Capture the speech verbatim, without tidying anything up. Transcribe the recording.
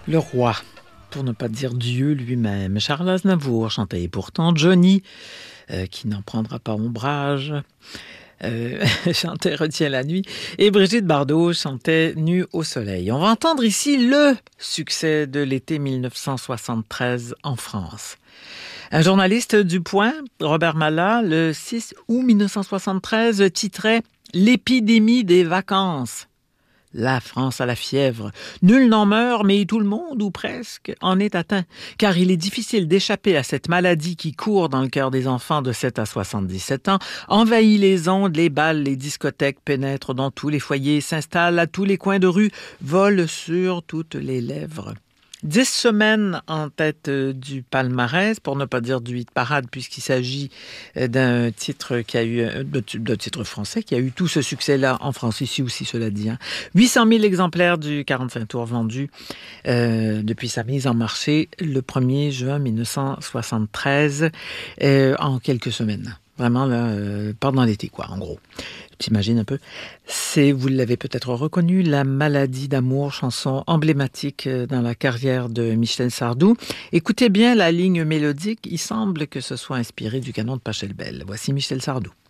Le roi, pour ne pas dire Dieu lui-même. Charles Aznavour chantait et pourtant Johnny, euh, qui n'en prendra pas ombrage, euh, chantait Retiens la nuit. Et Brigitte Bardot chantait Nu au soleil. On va entendre ici le succès de l'été mille neuf cent soixante-treize en France. Un journaliste du Point, Robert Mallat, le six août mille neuf cent soixante-treize, titrait « L'épidémie des vacances ». La France a la fièvre. Nul n'en meurt, mais tout le monde, ou presque, en est atteint. Car il est difficile d'échapper à cette maladie qui court dans le cœur des enfants de sept à soixante-dix-sept ans, envahit les ondes, les bals, les discothèques, pénètre dans tous les foyers, s'installe à tous les coins de rue, vole sur toutes les lèvres. Dix semaines en tête du palmarès, pour ne pas dire du hit parade, puisqu'il s'agit d'un titre qui a eu, d'un titre français qui a eu tout ce succès-là en France, ici aussi, cela dit. Hein. huit cent mille exemplaires du quarante-cinq tours vendus euh, depuis sa mise en marché le premier juin mille neuf cent soixante-treize, euh, en quelques semaines. Vraiment, là, euh, pendant l'été, quoi, en gros. T'imagines un peu. C'est, vous l'avez peut-être reconnu, La maladie d'amour, chanson emblématique dans la carrière de Michel Sardou. Écoutez bien la ligne mélodique, il semble que ce soit inspiré du canon de Pachelbel. Voici Michel Sardou.